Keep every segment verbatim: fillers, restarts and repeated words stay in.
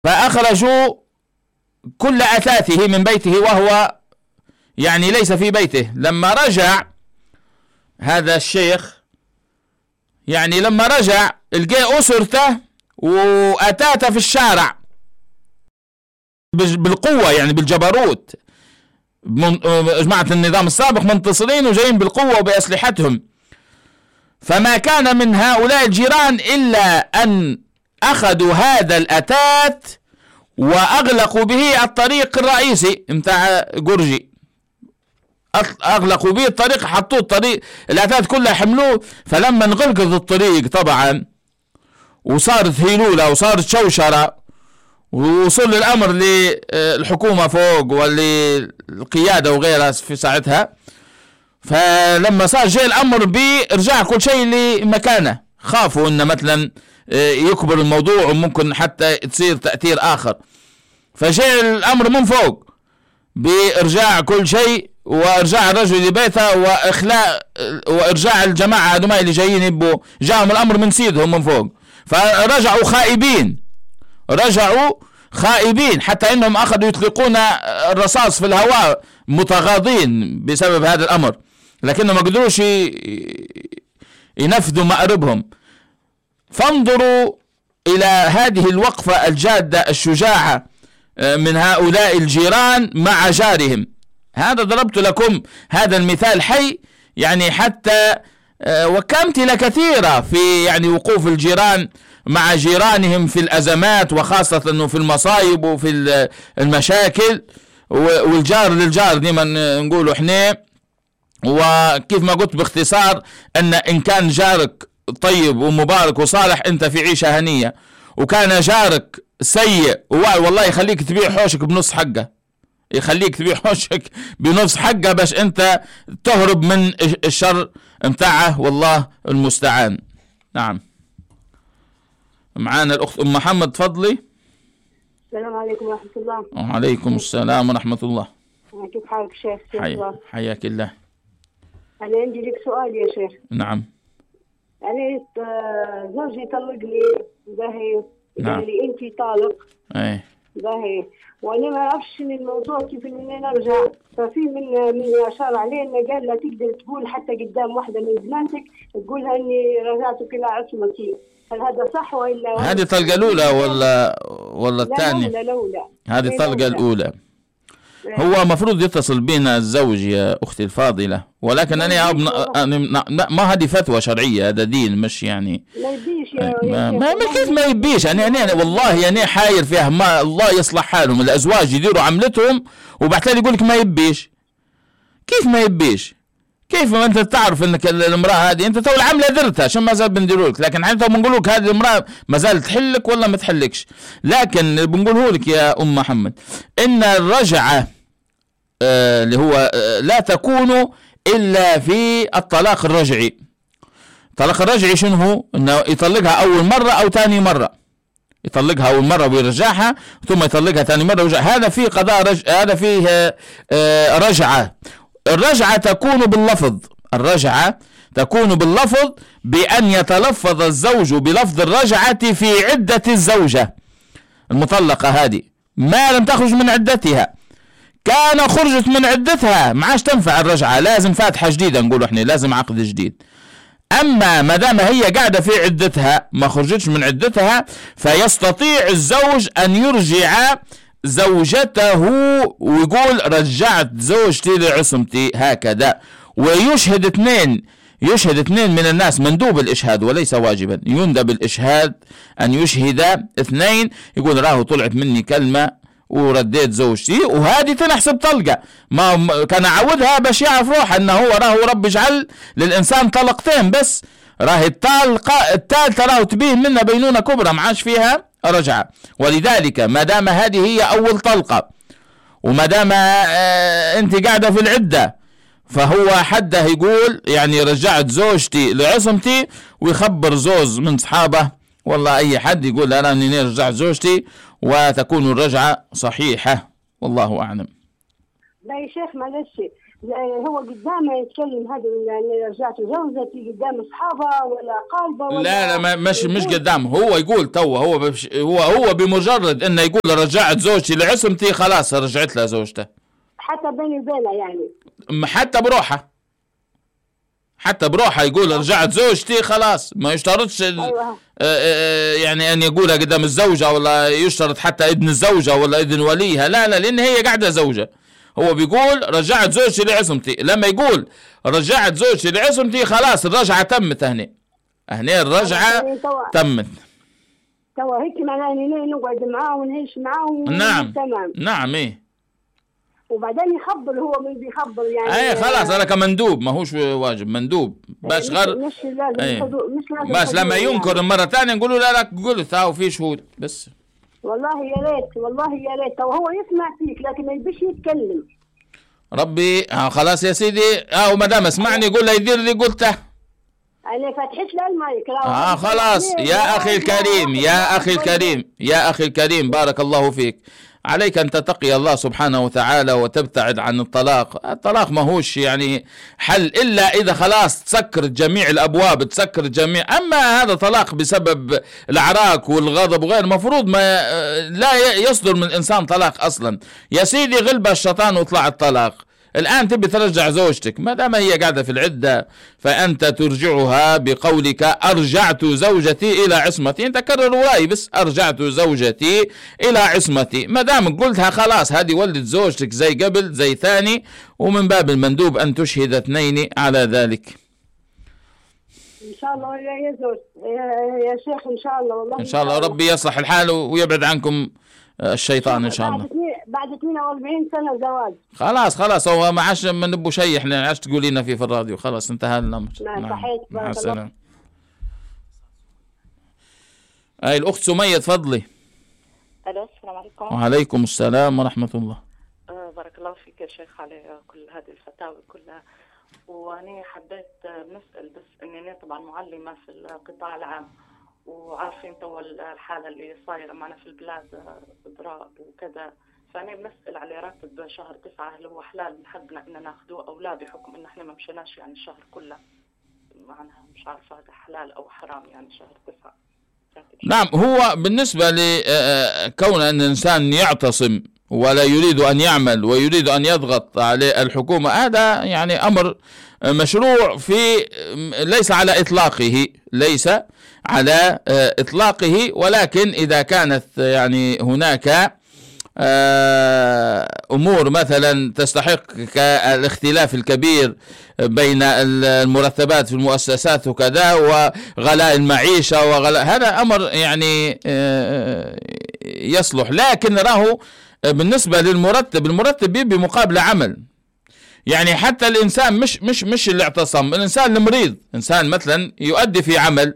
فأخرجوا كل أثاثه من بيته وهو يعني ليس في بيته. لما رجع هذا الشيخ يعني لما رجع لقى أسرته وأتاته في الشارع بالقوة، يعني بالجبروت. جماعة النظام السابق منتصرين وجايين بالقوة وبأسلحتهم. فما كان من هؤلاء الجيران إلا أن أخذوا هذا الأتاة وأغلقوا به الطريق الرئيسي متاع جورجي، أغلقوا به الطريق، حطوه الطريق الأتاة كلها حملوه. فلما انغلقت الطريق طبعا وصارت هيلولة وصارت شوشرة ووصل الأمر للحكومة فوق وللقيادة وغيرها في ساعتها، فلما صار جاء الأمر بإرجاع كل شيء لمكانه، خافوا أن مثلا يكبر الموضوع وممكن حتى تصير تأثير آخر. فجاء الأمر من فوق بإرجاع كل شيء وإرجاع الرجل لبيته وإخلاء وإرجاع الجماعة هذول اللي جايين يبوا، جاءهم الأمر من سيدهم من فوق. فرجعوا خائبين، رجعوا خائبين حتى انهم اخذوا يطلقون الرصاص في الهواء متغاضين بسبب هذا الامر، لكنهم ما قدروش ينفذوا مأربهم. فانظروا الى هذه الوقفة الجادة الشجاعة من هؤلاء الجيران مع جارهم. هذا ضربت لكم هذا المثال حي، يعني حتى وكامثلة كثيرة في يعني وقوف الجيران مع جيرانهم في الأزمات، وخاصة أنه في المصايب وفي المشاكل، والجار للجار ديما نقولوا احنا. وكيف ما قلت باختصار أن إن كان جارك طيب ومبارك وصالح أنت في عيشة هنية، وكان جارك سيء والله يخليك تبيع حوشك بنص حقه، يخليك تبيع حوشك بنص حقه باش أنت تهرب من الشر متاعه، والله المستعان. نعم. معانا الأخت أم محمد، تفضلي. السلام عليكم ورحمة الله. وعليكم السلام ورحمة الله. كيف حالك شيخ؟ حي... حياك الله. أنا عندي لك سؤال يا شيخ. نعم. يعني زوجي طلقني باهي، نعم. قال لي أنت طالق. أي. باهي، وأنا ما أعرفش الموضوع كيف إني نرجع. ففي من من أشار عليه إنه قال لا تقدر تقول حتى قدام واحدة من بناتك تقولها إني رجعتك إلى عصمتي. هل هذا صح ولا؟ هذه الطلقة الأولى ولا ولا الثانية؟ لا الأولى. هذه الطلقة الأولى. هو مفروض يتصل بنا الزوج يا أختي الفاضلة، ولكن أنا أبن... أنا ما هذه فتوى شرعية، هذا دين مش يعني ما يبيش يا ما, ما, ما كيف ما يبيش. يعني أنا والله يعني حاير فيها، ما الله يصلح حالهم الأزواج يديروا عملتهم وبعدين يقول لك ما يبيش. كيف ما يبيش؟ كيف ما انت تعرف انك المراه هذه انت تو العمله درتها عشان ما زال بنديرولك، لكن حتى بنقول لك هذه المراه ما زالت تحلك ولا ما تحلكش. لكن بنقوله لك يا ام محمد ان الرجعه آه اللي هو آه لا تكون الا في الطلاق الرجعي. الطلاق الرجعي شنو هو؟ انه يطلقها اول مره او ثاني مره، يطلقها اول مره ويرجعها ثم يطلقها ثاني مره ويرجع. هذا فيه قضاء رج... هذا فيه آه رجعه. الرجعة تكون باللفظ، الرجعة تكون باللفظ بأن يتلفظ الزوج بلفظ الرجعة في عدة الزوجة المطلقة هذه ما لم تخرج من عدتها. كان خرجت من عدتها ما عادش تنفع الرجعة، لازم فاتحة جديدة، نقول احنا لازم عقد جديد. أما ما دام هي قاعدة في عدتها ما خرجتش من عدتها، فيستطيع الزوج أن يرجع زوجته ويقول رجعت زوجتي لعصمتي هكذا، ويشهد اثنين، يشهد اثنين من الناس، مندوب الإشهاد وليس واجبا، يندب الإشهاد أن يشهد اثنين، يقول راه طلعت مني كلمة ورديت زوجتي، وهذه تنحسب طلقة. ما كان عودها باش يعرف روح أنه هو راه رب يجعل للإنسان طلقتين بس، راه الطلقة الثالثة راه تبين منها بينونة كبرى ما عادش فيها رجعة. ولذلك ما دام هذه هي أول طلقة وما دام آه أنت قاعدة في العدة، فهو حده يقول يعني رجعت زوجتي لعصمتي، ويخبر زوج من صحابه والله أي حد يقول أنا أني رجعت زوجتي، وتكون الرجعة صحيحة والله أعلم. لا يا شيخ معلش، هو قدامه يتكلم هذا يعني رجعت زوجتي قدام اصحابها ولا قالبه ولا لا لا مش مش قدامه، هو يقول تو هو بش هو هو بمجرد انه يقول رجعت زوجتي لعصمتي خلاص رجعت لها زوجته، حتى بيني وبينها يعني حتى بروحه حتى بروحه يقول رجعت زوجتي خلاص، ما يشترطش أيوة. يعني ان يقولها قدام الزوجه، ولا يشترط حتى اذن الزوجه ولا اذن وليها، لا لا لان هي قاعده زوجه. هو بيقول رجعت زوجتي لعصمتي، لما يقول رجعت زوجتي لعصمتي خلاص الرجعه تمت، هني هني الرجعه تمت. توا هيك معناه اني نقعد معاه ونعيش معاه. نعم تمام. نعم ايه. وبعدين يخبر، هو من بيخبر يعني ايه خلاص انا كمندوب، ما هوش واجب، مندوب باش غير مش لازم ايه. الحضور مش لازم باش لما ينكر يعني. مرة ثانية نقولوا لا لا قلت ها وفي شهود بس. والله يا ريت والله يا ريت وهو يسمع فيك لكن ما يبيش يتكلم. ربي ها خلاص يا سيدي اه وما دام اسمعني قول له يدير اللي قلته. انا فتحت له المايك اه خلاص يا اخي الكريم يا اخي الكريم يا اخي الكريم بارك الله فيك. عليك أن تتقي الله سبحانه وتعالى وتبتعد عن الطلاق. الطلاق ما هوش يعني حل إلا إذا خلاص تسكرت جميع الأبواب، تسكرت جميع. أما هذا طلاق بسبب العراك والغضب وغير مفروض ما لا يصدر من الإنسان طلاق أصلا. يا سيدي غلب الشيطان وطلع الطلاق. الآن تبي ترجع زوجتك ما دام هي قاعدة في العدة فأنت ترجعها بقولك أرجعت زوجتي إلى عصمتي. أنت كرر وراي بس أرجعت زوجتي إلى عصمتي. ما دام قلتها خلاص هذه ولدت زوجتك زي قبل زي ثاني، ومن باب المندوب أن تشهد اثنين على ذلك. إن شاء الله يا زوج يا شيخ إن شاء الله والله إن شاء الله ربي يصلح الحال ويبعد عنكم الشيطان إن شاء الله. بعد اثنين وأربعين سنة زواج. خلاص خلاص هو ما عادش ما نبو شيء احنا عادش تقولينا فيه في الراديو خلاص انتهى الأمر. نعم صحيح. مع السلامة. أي الأخت سمية تفضلي. ألو السلام عليكم. وعليكم السلام ورحمة الله. أه بارك الله فيك يا شيخ على كل هذه الفتاوى كلها. وأنا حبيت نسأل بس إني أنا طبعا معلمة في القطاع العام، وعارفين تو الحالة اللي صايرة معنا في البلاد إضراب وكذا، فأنا بنسأل على راتب شهر تسعة هل هو حلال من حقنا إن ناخذوه أو لا، بحكم إن إحنا ما مشيناش يعني الشهر كله معناها مش عارفة هذا حلال أو حرام يعني شهر تسعة. نعم هو بالنسبة لكون أن الإنسان يعتصم ولا يريد أن يعمل ويريد أن يضغط عليه الحكومة هذا يعني أمر مشروع في ليس على إطلاقه ليس على إطلاقه، ولكن إذا كانت يعني هناك أمور مثلا تستحق كالاختلاف الكبير بين المرتبات في المؤسسات وكذا وغلاء المعيشة وغلاء هذا أمر يعني يصلح. لكن راه بالنسبة للمرتب المرتب بيبي مقابل عمل. يعني حتى الإنسان مش مش مش اللي اعتصم، الإنسان المريض إنسان مثلا يؤدي في عمل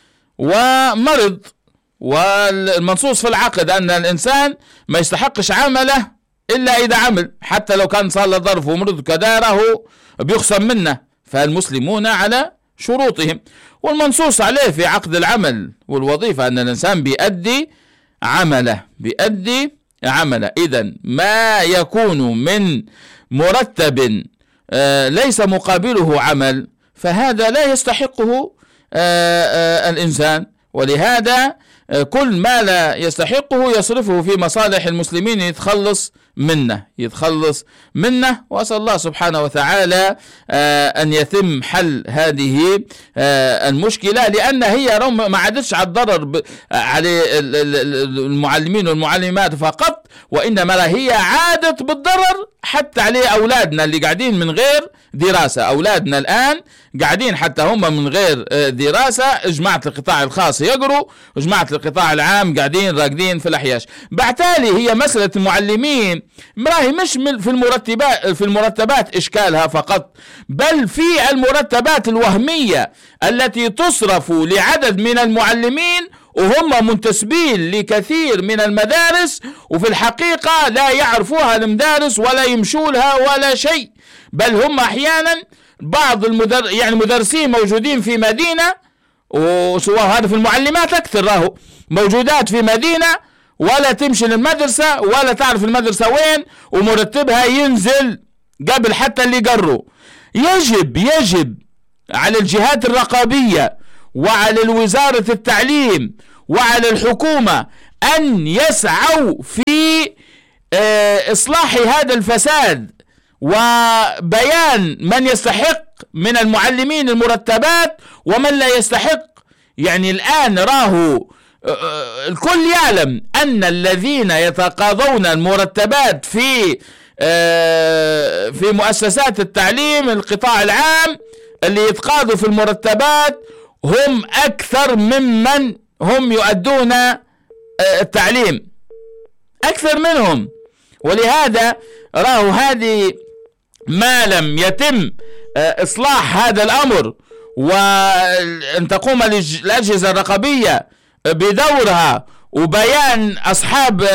ومرض، والمنصوص في العقد أن الإنسان ما يستحقش عمله إلا إذا عمل، حتى لو كان صار له ظرف ومرض كذا راهو بيخصم منه. فالمسلمون على شروطهم، والمنصوص عليه في عقد العمل والوظيفة أن الإنسان بيؤدي عمله بيؤدي عمله. إذن ما يكون من مرتب آه ليس مقابله عمل فهذا لا يستحقه آه آه الإنسان، ولهذا آه كل ما لا يستحقه يصرفه في مصالح المسلمين يتخلص منه يتخلص منه وأسأل الله سبحانه وتعالى آه أن يتم حل هذه آه المشكلة، لأن هي ما عادتش على الضرر على المعلمين والمعلمات فقط، وإنما هي عادت بالضرر حتى على أولادنا اللي قاعدين من غير دراسة. أولادنا الآن قاعدين حتى هم من غير دراسة، جماعة القطاع الخاص يقروا، جماعة القطاع العام قاعدين راقدين في الأحياش. بعتالي هي مسألة المعلمين مراهي مش في المرتبات في المرتبات إشكالها فقط، بل في المرتبات الوهمية التي تصرف لعدد من المعلمين وهم منتسبين لكثير من المدارس، وفي الحقيقة لا يعرفوها المدارس ولا يمشوا ولا شيء، بل هم أحيانا بعض المدر يعني مدرسين موجودين في مدينة، وسواء هذا في المعلمات أكثر راهو موجودات في مدينة ولا تمشي للمدرسة ولا تعرف المدرسة وين، ومرتبها ينزل قبل حتى اللي قروا. يجب يجب على الجهات الرقابية وعلى وزارة التعليم وعلى الحكومة أن يسعوا في إصلاح هذا الفساد وبيان من يستحق من المعلمين المرتبات ومن لا يستحق. يعني الآن راه الكل يعلم أن الذين يتقاضون المرتبات في في مؤسسات التعليم القطاع العام اللي يتقاضوا في المرتبات هم أكثر ممن هم يؤدون التعليم، أكثر منهم. ولهذا راه هذه ما لم يتم إصلاح هذا الأمر وأن تقوم الأجهزة الرقابية بدورها وبيان أصحاب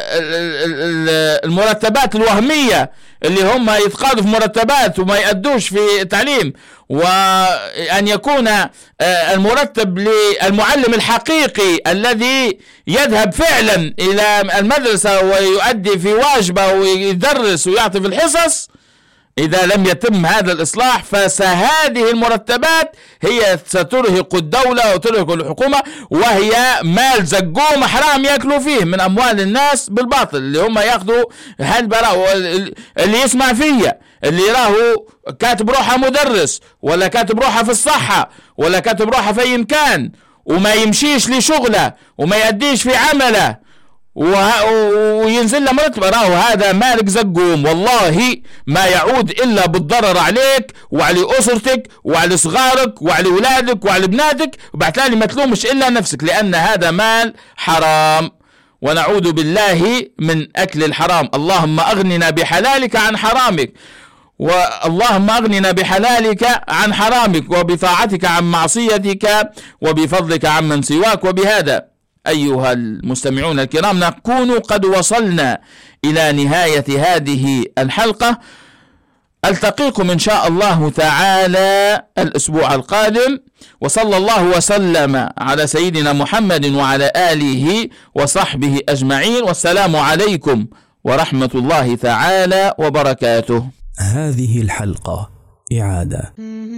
المرتبات الوهمية اللي هم يتقاضوا في مرتبات وما يأدوش في تعليم، وأن يكون المرتب للمعلم الحقيقي الذي يذهب فعلا إلى المدرسة ويؤدي في واجبه ويدرس ويعطي في الحصص. إذا لم يتم هذا الإصلاح فهذه المرتبات هي سترهق الدولة وترهق الحكومة، وهي مال زقوم حرام يأكلوا فيه من أموال الناس بالباطل اللي هم يأخذوا هالبراء. اللي يسمع فيا اللي راهو كاتب روحه مدرس ولا كاتب روحه في الصحة ولا كاتب روحه في أي مكان وما يمشيش لشغله وما يأديش في عمله وينزل له مرتب، راهو هذا مالك زقوم، والله ما يعود إلا بالضرر عليك وعلى أسرتك وعلى صغارك وعلى أولادك وعلى بناتك، وبعتالي ما تلومش إلا نفسك لأن هذا مال حرام. ونعوذ بالله من أكل الحرام. اللهم أغننا بحلالك عن حرامك، واللهم أغننا بحلالك عن حرامك وبطاعتك عن معصيتك وبفضلك عن من سواك. وبهذا أيها المستمعون الكرام نكون قد وصلنا إلى نهاية هذه الحلقة. ألتقيكم إن شاء الله تعالى الأسبوع القادم، وصلى الله وسلم على سيدنا محمد وعلى آله وصحبه أجمعين، والسلام عليكم ورحمة الله تعالى وبركاته. هذه الحلقة إعادة.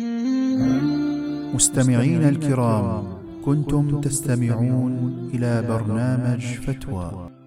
مستمعين الكرام، كنتم تستمعون إلى برنامج فتوى